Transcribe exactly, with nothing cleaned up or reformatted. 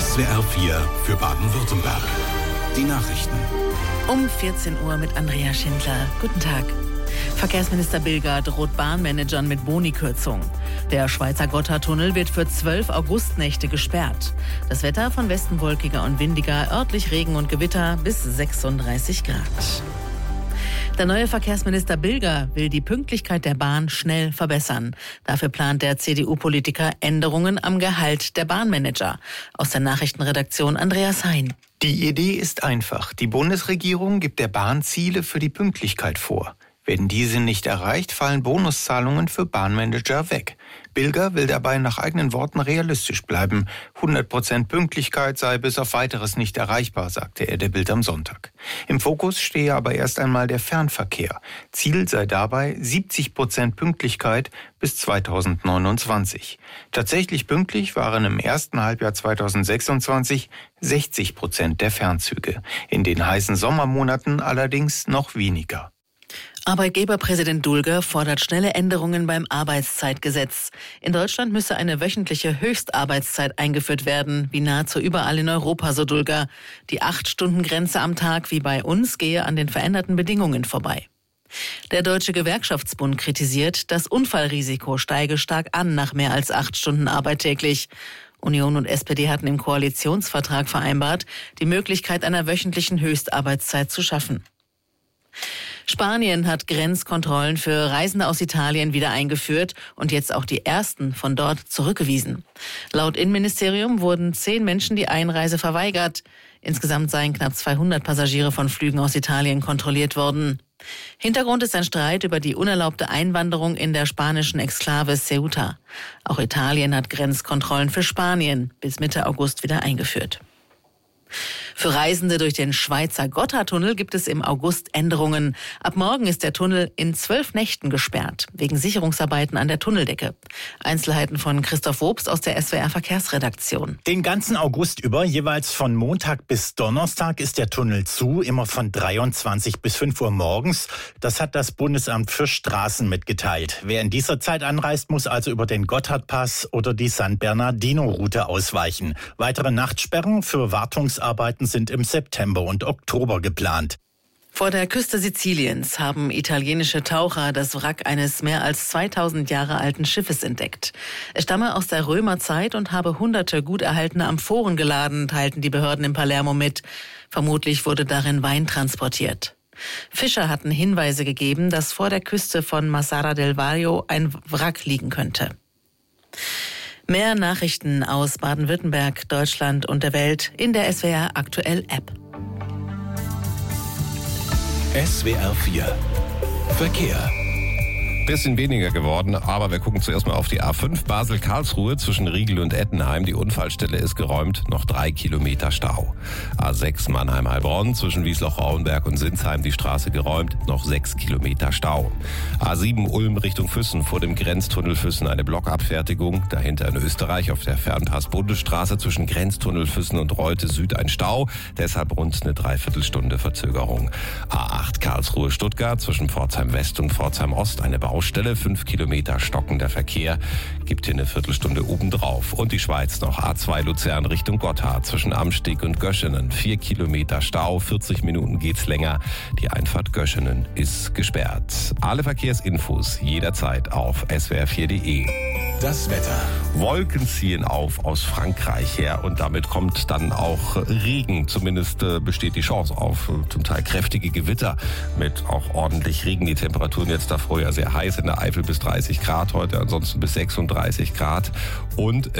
S W R vier für Baden-Württemberg. Die Nachrichten. Um vierzehn Uhr mit Andrea Schindler. Guten Tag. Verkehrsminister Bilger droht Bahnmanagern mit Bonikürzung. Der Schweizer Gotthardtunnel wird für zwölf Augustnächte gesperrt. Das Wetter von Westen wolkiger und windiger, örtlich Regen und Gewitter bis sechsunddreißig Grad. Der neue Verkehrsminister Bilger will die Pünktlichkeit der Bahn schnell verbessern. Dafür plant der C D U-Politiker Änderungen am Gehalt der Bahnmanager. Aus der Nachrichtenredaktion Andreas Hein. Die Idee ist einfach. Die Bundesregierung gibt der Bahn Ziele für die Pünktlichkeit vor. Werden diese nicht erreicht, fallen Bonuszahlungen für Bahnmanager weg. Bilger will dabei nach eigenen Worten realistisch bleiben. hundert Prozent Pünktlichkeit sei bis auf Weiteres nicht erreichbar, sagte er der Bild am Sonntag. Im Fokus stehe aber erst einmal der Fernverkehr. Ziel sei dabei siebzig Prozent Pünktlichkeit bis zweitausendneunundzwanzig. Tatsächlich pünktlich waren im ersten Halbjahr zweitausendsechsundzwanzig sechzig Prozent der Fernzüge. In den heißen Sommermonaten allerdings noch weniger. Arbeitgeberpräsident Dulger fordert schnelle Änderungen beim Arbeitszeitgesetz. In Deutschland müsse eine wöchentliche Höchstarbeitszeit eingeführt werden, wie nahezu überall in Europa, so Dulger. Die acht-Stunden-Grenze am Tag wie bei uns gehe an den veränderten Bedingungen vorbei. Der Deutsche Gewerkschaftsbund kritisiert, das Unfallrisiko steige stark an nach mehr als acht Stunden Arbeit täglich. Union und S P D hatten im Koalitionsvertrag vereinbart, die Möglichkeit einer wöchentlichen Höchstarbeitszeit zu schaffen. Spanien hat Grenzkontrollen für Reisende aus Italien wieder eingeführt und jetzt auch die ersten von dort zurückgewiesen. Laut Innenministerium wurden zehn Menschen die Einreise verweigert. Insgesamt seien knapp zweihundert Passagiere von Flügen aus Italien kontrolliert worden. Hintergrund ist ein Streit über die unerlaubte Einwanderung in der spanischen Exklave Ceuta. Auch Italien hat Grenzkontrollen für Spanien bis Mitte August wieder eingeführt. Für Reisende durch den Schweizer Gotthardtunnel gibt es im August Änderungen. Ab morgen ist der Tunnel in zwölf Nächten gesperrt, wegen Sicherungsarbeiten an der Tunneldecke. Einzelheiten von Christoph Wobst aus der S W R Verkehrsredaktion. Den ganzen August über, jeweils von Montag bis Donnerstag, ist der Tunnel zu, immer von dreiundzwanzig bis fünf Uhr morgens. Das hat das Bundesamt für Straßen mitgeteilt. Wer in dieser Zeit anreist, muss also über den Gotthardpass oder die San Bernardino-Route ausweichen. Weitere Nachtsperren für Wartungsarbeiten sind im September und Oktober geplant. Vor der Küste Siziliens haben italienische Taucher das Wrack eines mehr als zweitausend Jahre alten Schiffes entdeckt. Es stamme aus der Römerzeit und habe hunderte gut erhaltene Amphoren geladen, teilten die Behörden in Palermo mit. Vermutlich wurde darin Wein transportiert. Fischer hatten Hinweise gegeben, dass vor der Küste von Massara del Vaio ein Wrack liegen könnte. Mehr Nachrichten aus Baden-Württemberg, Deutschland und der Welt in der S W R Aktuell App. S W R vier Verkehr. Bisschen weniger geworden, aber wir gucken zuerst mal auf die A fünf Basel-Karlsruhe zwischen Riegel und Ettenheim. Die Unfallstelle ist geräumt, noch drei Kilometer Stau. A sechs Mannheim-Heilbronn zwischen Wiesloch-Rauenberg und Sinsheim, die Straße geräumt, noch sechs Kilometer Stau. A sieben Ulm Richtung Füssen, vor dem Grenztunnel Füssen eine Blockabfertigung. Dahinter in Österreich auf der Fernpass-Bundesstraße zwischen Grenztunnel Füssen und Reute Süd ein Stau. Deshalb rund eine Dreiviertelstunde Verzögerung. A acht Karlsruhe-Stuttgart zwischen Pforzheim-West und Pforzheim-Ost eine Baustelle, fünf Kilometer stockender Verkehr, gibt hier eine Viertelstunde obendrauf. Und die Schweiz noch A zwei Luzern Richtung Gotthard zwischen Amsteg und Göschenen, vier Kilometer Stau, vierzig Minuten geht's länger. Die Einfahrt Göschenen ist gesperrt. Alle Verkehrsinfos jederzeit auf S W R vier Punkt de. Das Wetter. Wolken ziehen auf aus Frankreich her und damit kommt dann auch Regen. Zumindest äh, besteht die Chance auf äh, zum Teil kräftige Gewitter mit auch ordentlich Regen. Die Temperaturen jetzt davor ja sehr heiß, in der Eifel bis dreißig Grad heute, ansonsten bis sechsunddreißig Grad. Und